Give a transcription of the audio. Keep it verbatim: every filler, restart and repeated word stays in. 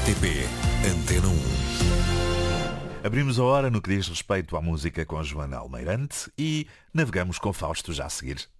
R T P Antena um. Abrimos a hora no que diz respeito à música com Joana Almeirante e navegamos com Fausto já a seguir.